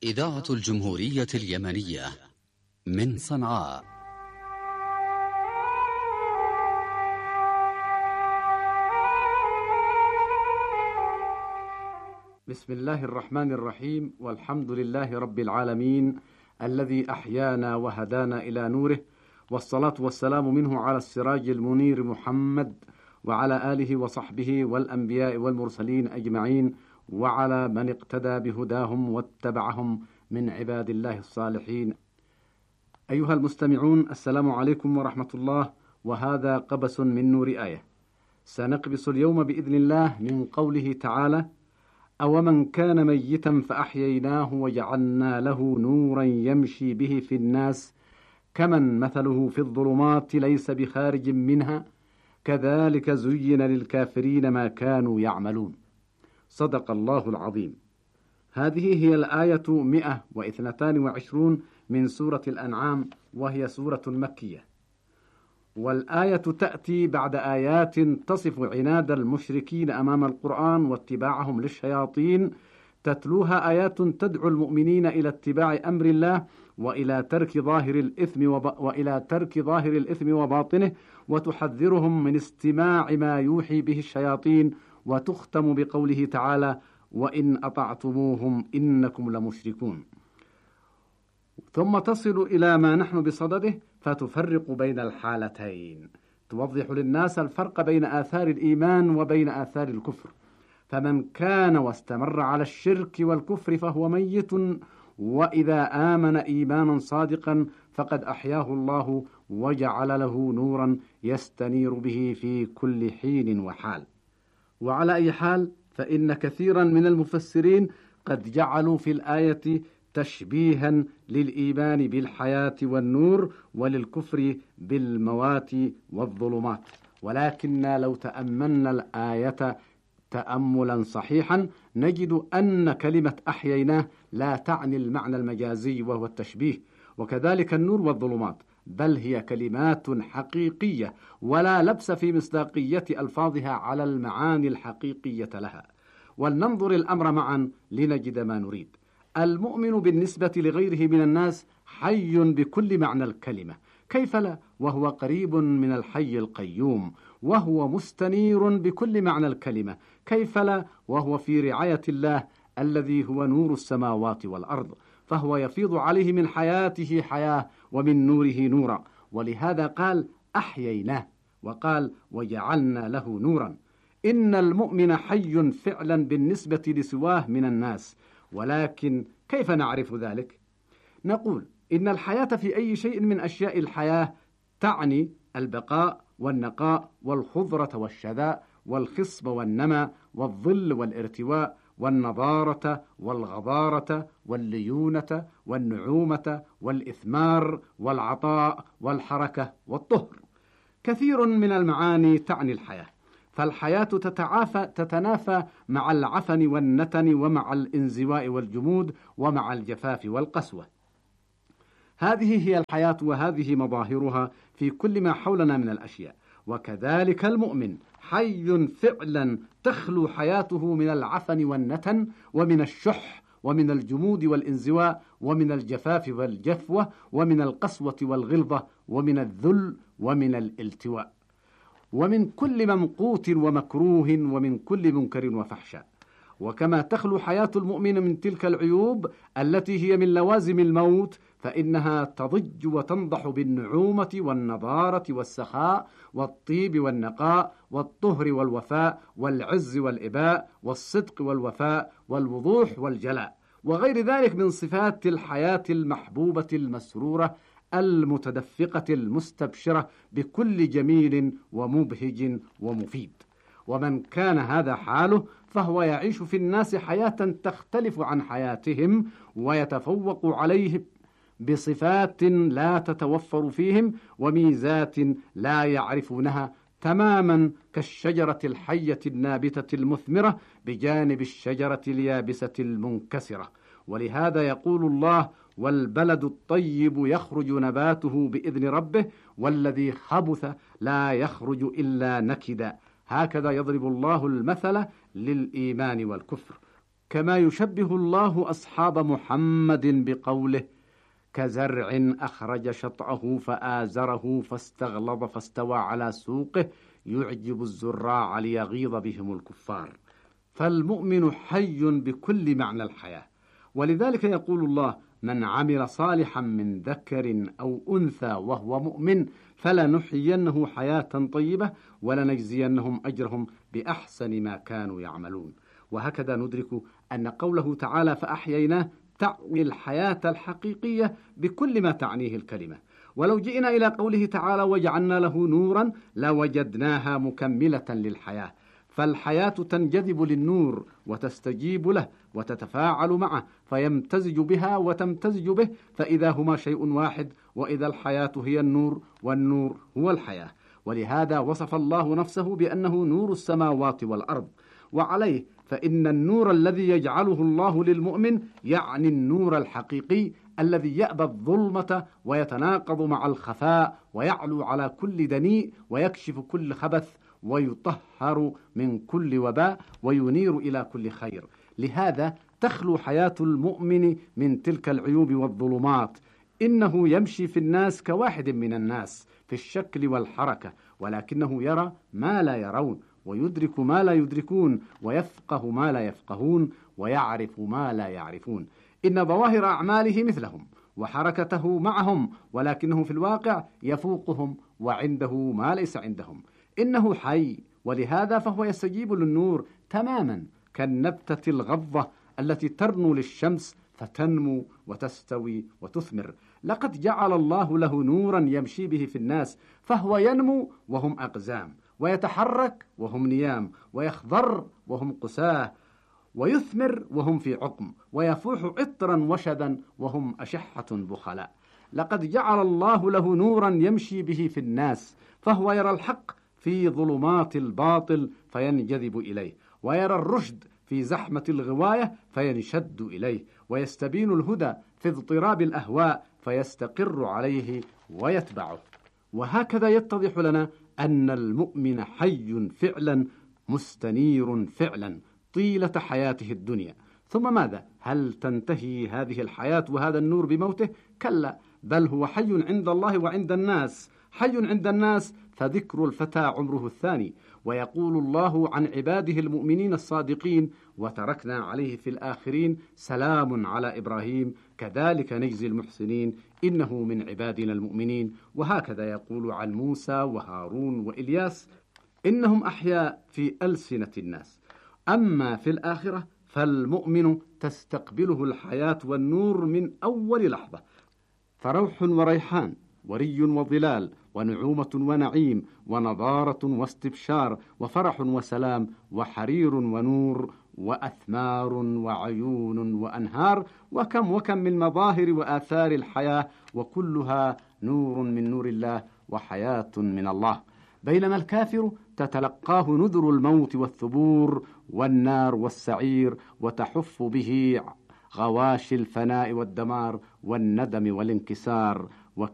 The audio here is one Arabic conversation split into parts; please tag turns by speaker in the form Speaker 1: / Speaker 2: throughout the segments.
Speaker 1: إذاعة الجمهورية اليمنية من صنعاء.
Speaker 2: بسم الله الرحمن الرحيم، والحمد لله رب العالمين الذي أحيانا وهدانا إلى نوره، والصلاة والسلام منه على السراج المنير محمد وعلى آله وصحبه والأنبياء والمرسلين أجمعين، وعلى من اقتدى بهداهم واتبعهم من عباد الله الصالحين. أيها المستمعون، السلام عليكم ورحمة الله، وهذا قبس من نور آية. سنقبس اليوم بإذن الله من قوله تعالى: أومن كان ميتا فأحييناه وجعلنا له نورا يمشي به في الناس كمن مثله في الظلمات ليس بخارج منها كذلك زين للكافرين ما كانوا يعملون. صدق الله العظيم. هذه هي الآية 122 من سورة الأنعام، وهي سورة مكية، والآية تأتي بعد آيات تصف عناد المشركين أمام القرآن واتباعهم للشياطين، تتلوها آيات تدعو المؤمنين إلى اتباع أمر الله وإلى ترك ظاهر الإثم وباطنه، وتحذرهم من استماع ما يوحي به الشياطين، وتختم بقوله تعالى: وإن أطعتموهم إنكم لمشركون. ثم تصل إلى ما نحن بصدده فتفرق بين الحالتين، توضح للناس الفرق بين آثار الإيمان وبين آثار الكفر. فمن كان واستمر على الشرك والكفر فهو ميت، وإذا آمن إيمانا صادقا فقد أحياه الله وجعل له نورا يستنير به في كل حين وحال. وعلى أي حال، فإن كثيرا من المفسرين قد جعلوا في الآية تشبيها للإيمان بالحياة والنور، وللكفر بالموات والظلمات، ولكن لو تأملنا الآية تأملا صحيحا نجد أن كلمة أحييناه لا تعني المعنى المجازي وهو التشبيه، وكذلك النور والظلمات، بل هي كلمات حقيقية ولا لبس في مصداقية ألفاظها على المعاني الحقيقية لها. ولننظر الأمر معا لنجد ما نريد. المؤمن بالنسبة لغيره من الناس حي بكل معنى الكلمة، كيف لا وهو قريب من الحي القيوم، وهو مستنير بكل معنى الكلمة، كيف لا وهو في رعاية الله الذي هو نور السماوات والأرض، فهو يفيض عليه من حياته حياة ومن نوره نورا. ولهذا قال أحييناه، وقال وجعلنا له نورا. إن المؤمن حي فعلا بالنسبة لسواه من الناس، ولكن كيف نعرف ذلك؟ نقول إن الحياة في أي شيء من أشياء الحياة تعني البقاء والنقاء والخضرة والشذاء والخصب والنمى والظل والارتواء والنضارة والغضارة والليونة والنعومة والإثمار والعطاء والحركة والطهر. كثير من المعاني تعني الحياة، فالحياة تتنافى مع العفن والنتن ومع الانزواء والجمود ومع الجفاف والقسوة. هذه هي الحياة، وهذه مظاهرها في كل ما حولنا من الأشياء. وكذلك المؤمن حي فعلا تخلو حياته من العفن والنتن ومن الشح ومن الجمود والانزواء ومن الجفاف والجفوة ومن القسوة والغلظة ومن الذل ومن الالتواء ومن كل ممقوت ومكروه ومن كل منكر وفحشاء. وكما تخلو حياة المؤمن من تلك العيوب التي هي من لوازم الموت، فإنها تضج وتنضح بالنعومة والنضارة والسخاء والطيب والنقاء والطهر والوفاء والعز والإباء والصدق والوفاء والوضوح والجلاء وغير ذلك من صفات الحياة المحبوبة المسرورة المتدفقة المستبشرة بكل جميل ومبهج ومفيد. ومن كان هذا حاله فهو يعيش في الناس حياة تختلف عن حياتهم، ويتفوق عليهم بصفات لا تتوفر فيهم وميزات لا يعرفونها، تماما كالشجرة الحية النابتة المثمرة بجانب الشجرة اليابسة المنكسرة. ولهذا يقول الله: والبلد الطيب يخرج نباته بإذن ربه والذي خبث لا يخرج إلا نكدا. هكذا يضرب الله المثل للإيمان والكفر. كما يشبه الله أصحاب محمد بقوله: كزرع أخرج شطأه فآزره فاستغلظ فاستوى على سوقه يعجب الزراع ليغيظ بهم الكفار. فالمؤمن حي بكل معنى الحياة، ولذلك يقول الله: من عمل صالحا من ذكر أو أنثى وهو مؤمن فلنحيينه حياة طيبة ولنجزينهم أجرهم بأحسن ما كانوا يعملون. وهكذا ندرك أن قوله تعالى فأحييناه تعني الحياة الحقيقية بكل ما تعنيه الكلمة. ولو جئنا إلى قوله تعالى وجعلنا له نورا لوجدناها مكملة للحياة، فالحياة تنجذب للنور وتستجيب له وتتفاعل معه فيمتزج بها وتمتزج به، فإذا هما شيء واحد، وإذا الحياة هي النور والنور هو الحياة. ولهذا وصف الله نفسه بأنه نور السماوات والأرض. وعليه فإن النور الذي يجعله الله للمؤمن يعني النور الحقيقي الذي يأبى الظلمة ويتناقض مع الخفاء ويعلو على كل دنيء ويكشف كل خبث ويطهر من كل وباء وينير إلى كل خير. لهذا تخلو حياة المؤمن من تلك العيوب والظلمات. إنه يمشي في الناس كواحد من الناس في الشكل والحركة، ولكنه يرى ما لا يرون، ويدرك ما لا يدركون، ويفقه ما لا يفقهون، ويعرف ما لا يعرفون. إن ظواهر أعماله مثلهم وحركته معهم، ولكنه في الواقع يفوقهم وعنده ما ليس عندهم. إنه حي، ولهذا فهو يستجيب للنور تماما كالنبتة الغضة التي ترنو للشمس فتنمو وتستوي وتثمر. لقد جعل الله له نورا يمشي به في الناس، فهو ينمو وهم أقزام، ويتحرك وهم نيام، ويخضر وهم قساه، ويثمر وهم في عقم، ويفوح عطرا وشدا وهم أشحة بخلاء. لقد جعل الله له نورا يمشي به في الناس، فهو يرى الحق في ظلمات الباطل فينجذب إليه، ويرى الرشد في زحمة الغواية فينشد إليه، ويستبين الهدى في اضطراب الأهواء فيستقر عليه ويتبعه. وهكذا يتضح لنا أن المؤمن حي فعلا مستنير فعلا طيلة حياته الدنيا. ثم ماذا؟ هل تنتهي هذه الحياة وهذا النور بموته؟ كلا، بل هو حي عند الله وعند الناس. حي عند الناس فذكر الفتى عمره الثاني. ويقول الله عن عباده المؤمنين الصادقين: وتركنا عليه في الآخرين سلام على إبراهيم كذلك نجزي المحسنين إنه من عبادنا المؤمنين. وهكذا يقول عن موسى وهارون وإلياس: إنهم أحياء في ألسنة الناس. أما في الآخرة فالمؤمن تستقبله الحياة والنور من أول لحظة، فروح وريحان وري وظلال ونعومة ونعيم ونضارة واستبشار وفرح وسلام وحرير ونور وأثمار وعيون وأنهار، وكم من مظاهر وآثار الحياة، وكلها نور من نور الله وحياة من الله. بينما الكافر تتلقاه نذر الموت والثبور والنار والسعير، وتحف به غواشي الفناء والدمار والندم والانكسار،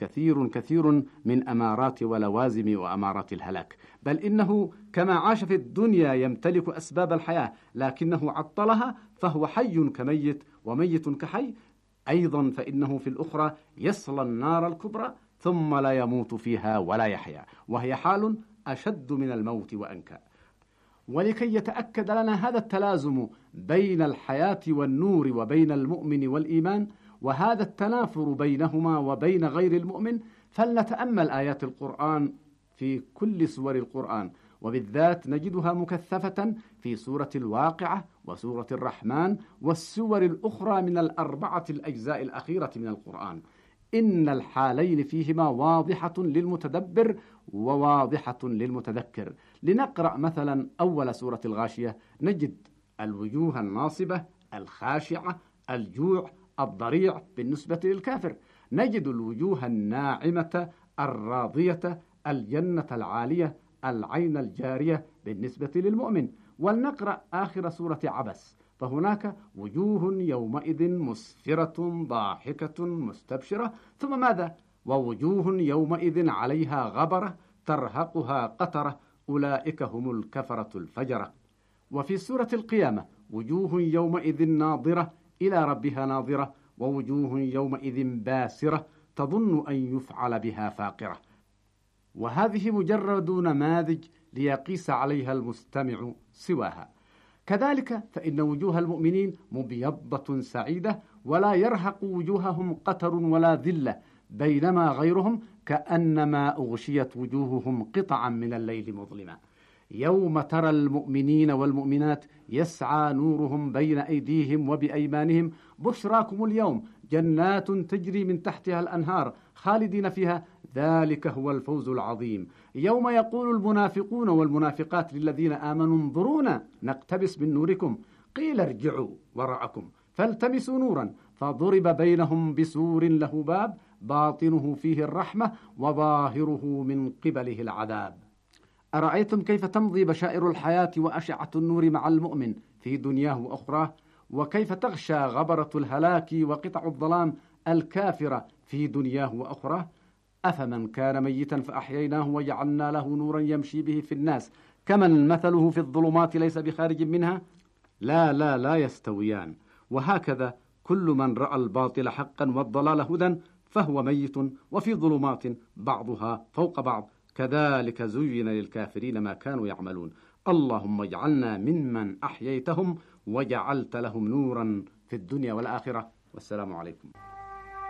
Speaker 2: وكثير من أمارات ولوازم وأمارات الهلاك. بل إنه كما عاش في الدنيا يمتلك أسباب الحياة لكنه عطلها، فهو حي كميت وميت كحي. أيضا فإنه في الأخرى يصلى النار الكبرى ثم لا يموت فيها ولا يحيا، وهي حال أشد من الموت وأنكى. ولكي يتأكد لنا هذا التلازم بين الحياة والنور وبين المؤمن والإيمان، وهذا التنافر بينهما وبين غير المؤمن، فلنتأمل آيات القرآن في كل سور القرآن، وبالذات نجدها مكثفة في سورة الواقعة وسورة الرحمن والسور الأخرى من الأربعة الأجزاء الأخيرة من القرآن. إن الحالين فيهما واضحة للمتدبر وواضحة للمتذكر. لنقرأ مثلا أول سورة الغاشية، نجد الوجوه الناصبة الخاشعة الجوع الضريع بالنسبة للكافر، نجد الوجوه الناعمة الراضية الجنة العالية العين الجارية بالنسبة للمؤمن. ولنقرأ آخر سورة عبس، فهناك وجوه يومئذ مسفرة ضاحكة مستبشرة. ثم ماذا؟ ووجوه يومئذ عليها غبرة ترهقها قترة أولئك هم الكفرة الفجرة. وفي سورة القيامة وجوه يومئذ ناظرة إلى ربها ناظرة ووجوه يومئذ باسرة تظن أن يفعل بها فاقرة. وهذه مجرد نماذج ليقيس عليها المستمع سواها. كذلك فإن وجوه المؤمنين مبيضة سعيدة ولا يرهق وجوههم قتر ولا ذلة، بينما غيرهم كأنما أغشيت وجوههم قطعا من الليل مظلما. يوم ترى المؤمنين والمؤمنات يسعى نورهم بين أيديهم وبأيمانهم بشراكم اليوم جنات تجري من تحتها الأنهار خالدين فيها ذلك هو الفوز العظيم. يوم يقول المنافقون والمنافقات للذين آمنوا انظرونا نقتبس من نوركم قيل ارجعوا وراءكم فالتمسوا نورا فضرب بينهم بسور له باب باطنه فيه الرحمة وظاهره من قبله العذاب. أرأيتم كيف تمضي بشائر الحياة وأشعة النور مع المؤمن في دنياه وأخراه، وكيف تغشى غبرة الهلاك وقطع الظلام الكافرة في دنياه وأخراه؟ أفمن كان ميتا فأحييناه وجعلنا له نورا يمشي به في الناس كمن مثله في الظلمات ليس بخارج منها؟ لا يستويان. وهكذا كل من رأى الباطل حقا والضلال هدى فهو ميت وفي ظلمات بعضها فوق بعض كذلك زين للكافرين ما كانوا يعملون. اللهم اجعلنا ممن أحييتهم وجعلت لهم نورا في الدنيا والآخرة. والسلام عليكم.